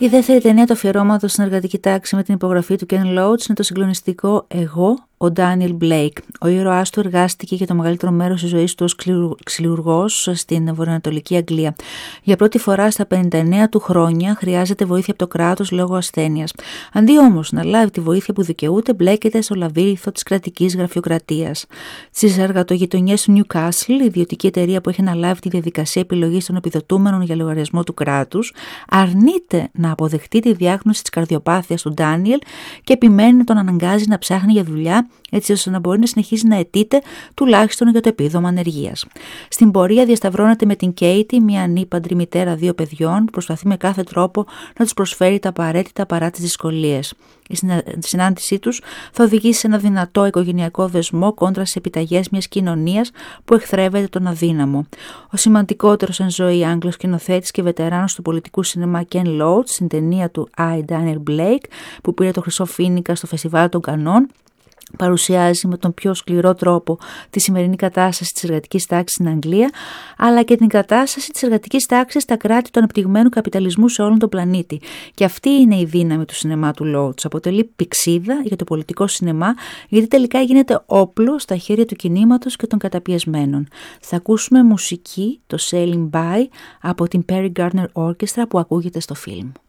Η δεύτερη ταινία του αφιερώματος στην εργατική τάξη με την υπογραφή του Ken Loach είναι το συγκλονιστικό «Εγώ», ο Ντάνιελ Μπλέικ. Ο ήρωάς του εργάστηκε για το μεγαλύτερο μέρος της ζωής του ως ξυλουργός στην βορειοανατολική Αγγλία. Για πρώτη φορά στα 59 του χρόνια χρειάζεται βοήθεια από το κράτος λόγω ασθένειας. Αντί όμως να λάβει τη βοήθεια που δικαιούται, μπλέκεται στο λαβύρινθο της κρατικής γραφειοκρατίας. Στις εργατογειτονιές του Newcastle, η ιδιωτική εταιρεία που έχει αναλάβει τη διαδικασία επιλογής των επιδοτούμενων για λογαριασμό του κράτους, αρνείται να αποδεχτεί τη διάγνωση της καρδιοπάθειας του Ντάνιελ και επιμένει να τον αναγκάζει να ψάχνει για δουλειά, έτσι ώστε να μπορεί να συνεχίζει να αιτείται τουλάχιστον για το επίδομα ανεργίας. Στην πορεία διασταυρώνεται με την Κέιτι, μια ανήπαντρη μητέρα 2 παιδιών, που προσπαθεί με κάθε τρόπο να τους προσφέρει τα απαραίτητα παρά τις δυσκολίες. Η συνάντησή τους θα οδηγήσει σε ένα δυνατό οικογενειακό δεσμό κόντρα σε επιταγές μιας κοινωνίας που εχθρεύεται τον αδύναμο. Ο σημαντικότερος εν ζωή Άγγλος σκηνοθέτης και βετεράνος του πολιτικού σινεμά Ken Loach, στην ταινία του I, Daniel Blake, που πήρε το Χρυσό Φοίνικα στο Φεστιβάλ των Κανών, παρουσιάζει με τον πιο σκληρό τρόπο τη σημερινή κατάσταση της εργατικής τάξης στην Αγγλία, αλλά και την κατάσταση της εργατικής τάξης στα κράτη του αναπτυγμένου καπιταλισμού σε όλον τον πλανήτη. Και αυτή είναι η δύναμη του σινεμά του Loach. Αποτελεί πηξίδα για το πολιτικό σινεμά, γιατί τελικά γίνεται όπλο στα χέρια του κινήματος και των καταπιεσμένων. Θα ακούσουμε μουσική, το Sailing By, από την Perry Gardner Orchestra, που ακούγεται στο φιλμ.